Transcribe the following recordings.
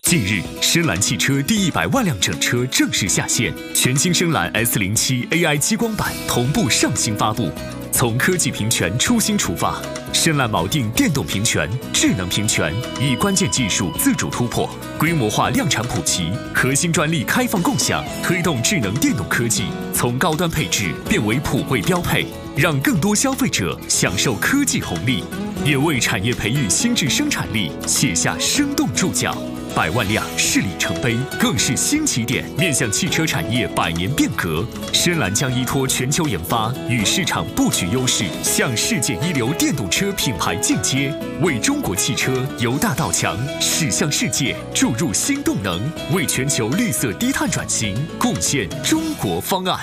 近日，深蓝汽车第100万辆整车正式下线，全新深蓝 S07 AI 激光版同步上新发布。从科技平权初心出发，深蓝锚定电动平权、智能平权，以关键技术自主突破，规模化量产普及，核心专利开放共享，推动智能电动科技从高端配置变为普惠标配，让更多消费者享受科技红利，也为产业培育新质生产力写下生动注脚。100万辆是里程碑，更是新起点。面向汽车产业100年变革，深蓝将依托全球研发与市场布局优势，向世界一流电动车品牌进阶，为中国汽车由大到强驶向世界注入新动能，为全球绿色低碳转型贡献中国方案。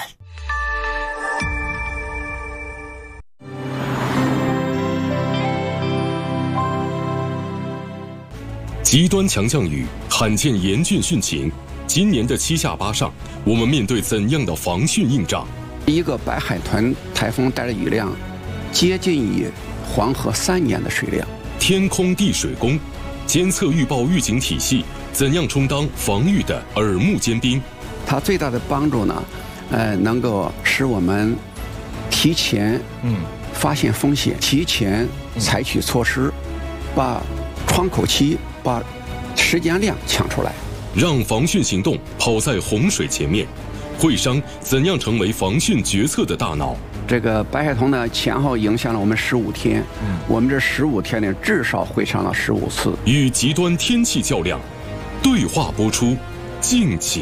极端强降雨，罕见严峻汛情，今年的7下8上，我们面对怎样的防汛硬仗？ 一个白海豚台风带的雨量，接近于黄河3年的水量。 天空地水工，监测预报预警体系怎样充当防御的耳目尖兵？ 它最大的帮助呢，能够使我们提前发现风险，提前采取措施，把窗口期、把时间量抢出来， 让防汛行动跑在洪水前面。会商怎样成为防汛决策的大脑？ 这个白海豚呢，前后影响了我们15天，我们这15天呢，至少会商了15次。 与极端天气较量，对话播出，敬请